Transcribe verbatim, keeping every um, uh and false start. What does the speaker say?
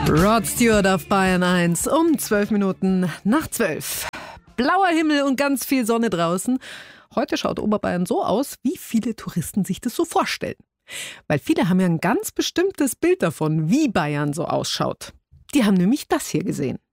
Rod Stewart auf Bayern eins um zwölf Minuten nach zwölf. Blauer Himmel und ganz viel Sonne draußen. Heute schaut Oberbayern so aus, wie viele Touristen sich das so vorstellen. Weil viele haben ja ein ganz bestimmtes Bild davon, wie Bayern so ausschaut. Die haben nämlich das hier gesehen.